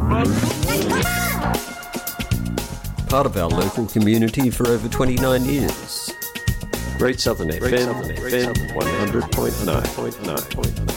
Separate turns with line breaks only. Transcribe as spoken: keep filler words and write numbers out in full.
Part of our local community for over twenty-nine years.
Great Southern F M, one hundred point nine.